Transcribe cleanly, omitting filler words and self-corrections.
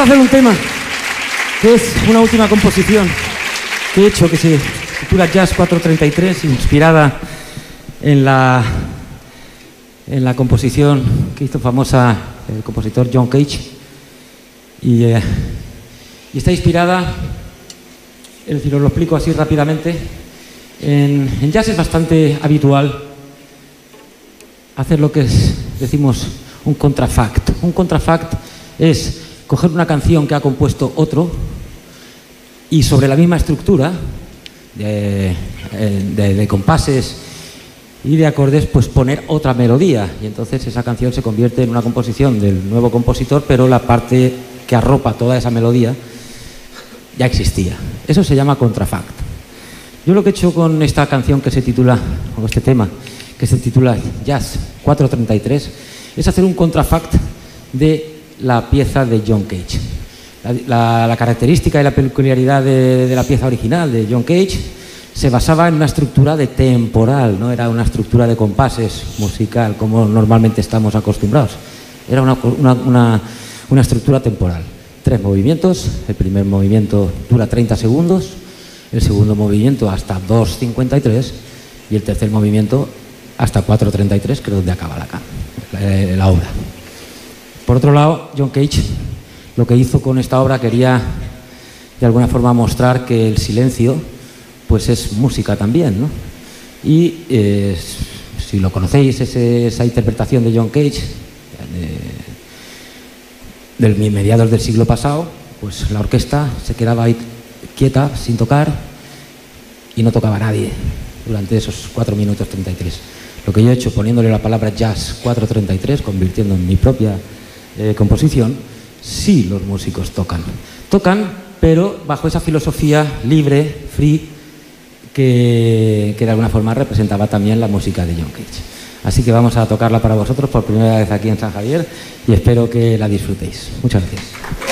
a hacer un tema que es una última composición que he hecho, que se titula Jazz 433, inspirada en la composición que hizo famosa el compositor John Cage, y está inspirada, es decir, os lo explico así rápidamente. En jazz es bastante habitual hacer lo que decimos un contrafact. Un contrafact es coger una canción que ha compuesto otro y sobre la misma estructura de compases y de acordes, pues poner otra melodía, y entonces esa canción se convierte en una composición del nuevo compositor, pero la parte que arropa toda esa melodía ya existía. Eso se llama contrafact. Yo lo que he hecho con esta canción que se titula, con este tema que se titula Jazz 433, es hacer un contrafact de la pieza de John Cage. La característica y la peculiaridad de la pieza original de John Cage se basaba en una estructura de temporal, no era una estructura de compases musical como normalmente estamos acostumbrados. Era una estructura temporal. 3 movimientos, el primer movimiento dura 30 segundos, el segundo movimiento hasta 2.53 y el tercer movimiento hasta 4.33, que es donde acaba la obra. Por otro lado, John Cage lo que hizo con esta obra quería de alguna forma mostrar que el silencio pues es música también, ¿no? Y si lo conocéis, esa interpretación de John Cage del mediados del siglo pasado, pues la orquesta se quedaba ahí quieta, sin tocar, y no tocaba a nadie durante esos 4 minutos 33. Lo que yo he hecho poniéndole la palabra Jazz 433, convirtiendo en mi propia composición, sí los músicos tocan, pero bajo esa filosofía libre, free, que de alguna forma representaba también la música de John Cage. Así que vamos a tocarla para vosotros por primera vez aquí en San Javier y espero que la disfrutéis. Muchas gracias.